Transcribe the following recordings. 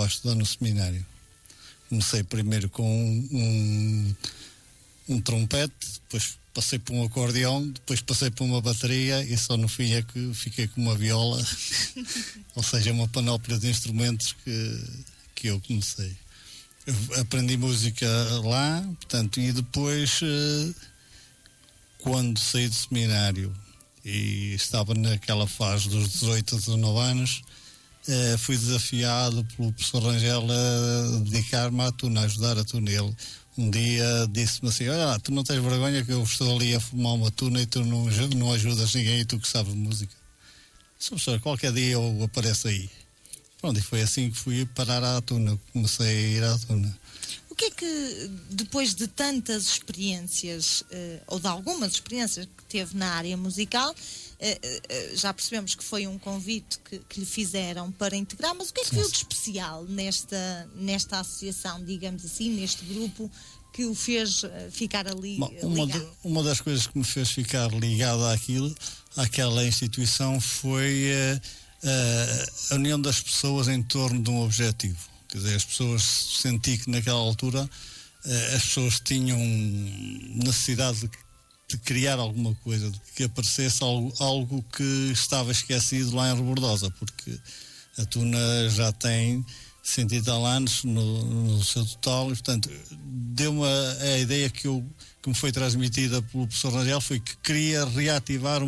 a estudar no seminário. Comecei primeiro com um trompete, depois passei por um acordeão, depois passei por uma bateria e só no fim é que fiquei com uma viola, ou seja, uma panóplia de instrumentos que eu comecei. Eu aprendi música lá, portanto, e depois, quando saí do seminário e estava naquela fase dos 18 a 19 anos, fui desafiado pelo professor Rangel a dedicar-me à tuna, a ajudar a tuna. Ele um dia disse-me assim: olha, tu não tens vergonha que eu estou ali a formar uma tuna e tu não ajudas ninguém e tu que sabes música? Professor, qualquer dia eu apareço aí. Pronto, e foi assim que fui parar à tuna, comecei a ir à tuna. O que é que, depois de tantas experiências, ou de algumas experiências que teve na área musical, já percebemos que foi um convite que lhe fizeram para integrar, mas o que é que viu de especial nesta associação, digamos assim, neste grupo, que o fez ficar ali ligado? Uma das coisas que me fez ficar ligado àquela instituição foi a união das pessoas em torno de um objetivo. Quer dizer, as pessoas, senti que naquela altura as pessoas tinham necessidade de criar alguma coisa, de que aparecesse algo que estava esquecido lá em Rebordosa, porque a tuna já tem 100 e tal anos no seu total, e portanto deu-me a ideia que me foi transmitida pelo professor Rangel, foi que queria reativar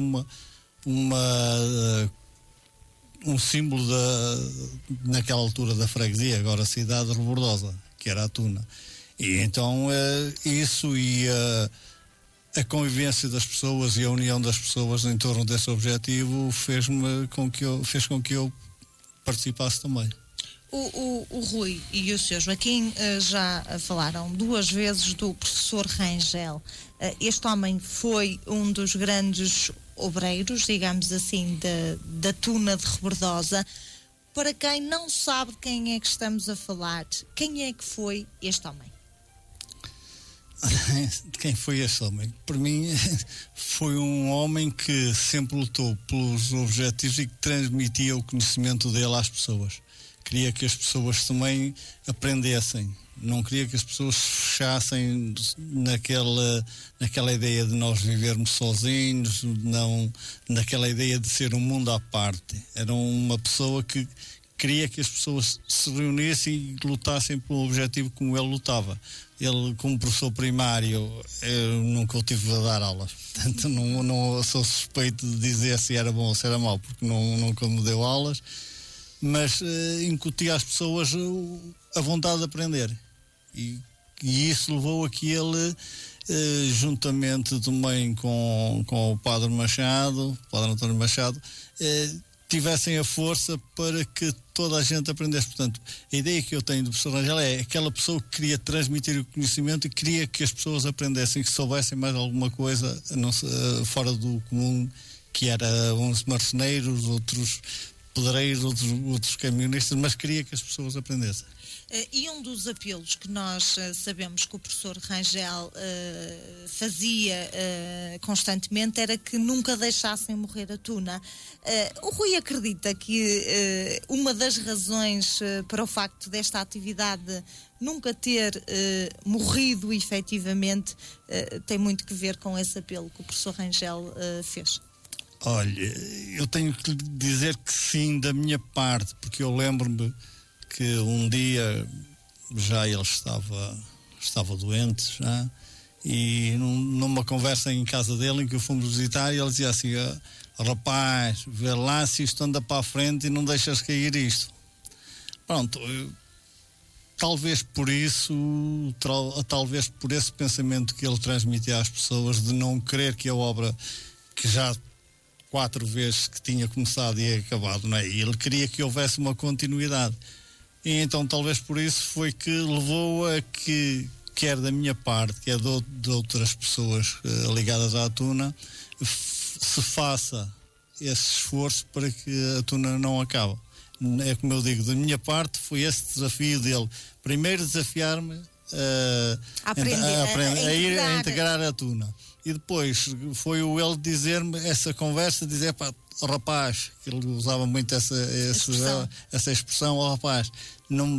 um símbolo naquela altura da freguesia, agora a cidade de Rebordosa, que era a tuna. E então isso e a convivência das pessoas e a união das pessoas em torno desse objetivo fez com que eu participasse também. O Rui e o Sr. Joaquim já falaram duas vezes do professor Rangel. Este homem foi um dos grandes obreiros, digamos assim, da tuna de Rebordosa. Para quem não sabe de quem é que estamos a falar, quem é que foi este homem? De quem foi este homem? Para mim, foi um homem que sempre lutou pelos objetivos e que transmitia o conhecimento dele às pessoas. Queria que as pessoas também aprendessem. Não queria que as pessoas se fechassem naquela ideia de nós vivermos sozinhos, não naquela ideia de ser um mundo à parte. Era uma pessoa que queria que as pessoas se reunissem e lutassem pelo objetivo como ele lutava. Ele, como professor primário, eu nunca o tive a dar aulas. Portanto, não sou suspeito de dizer se era bom ou se era mau, porque nunca me deu aulas. Mas incutia às pessoas a vontade de aprender. E isso levou a que ele, juntamente também com o Padre António Machado, tivessem a força para que toda a gente aprendesse. Portanto, a ideia que eu tenho do professor Rangel é aquela pessoa que queria transmitir o conhecimento e queria que as pessoas aprendessem, que soubessem mais alguma coisa fora do comum, que era uns marceneiros, outros pedreiros, outros camionistas, mas queria que as pessoas aprendessem. E um dos apelos que nós sabemos que o professor Rangel fazia constantemente era que nunca deixassem morrer a tuna. O Rui acredita que uma das razões para o facto desta atividade nunca ter morrido efetivamente tem muito que ver com esse apelo que o professor Rangel fez? Olha, eu tenho que dizer que sim, da minha parte, porque eu lembro-me que um dia já ele estava doente já, e numa conversa em casa dele em que o fomos visitar, ele dizia assim: rapaz, vê lá se isto anda para a frente e não deixas cair isto. Pronto, talvez por isso, talvez por esse pensamento que ele transmitia às pessoas de não querer que a obra, que já 4 vezes que tinha começado e acabado, não é? E ele queria que houvesse uma continuidade. E então talvez por isso foi que levou a que, quer da minha parte, quer de outras pessoas ligadas à tuna, se faça esse esforço para que a tuna não acabe. É como eu digo, da minha parte foi esse desafio dele. Primeiro desafiar-me a integrar a tuna. E depois foi ele dizer-me, essa conversa, dizer: pá, rapaz, que ele usava muito essa expressão, rapaz, não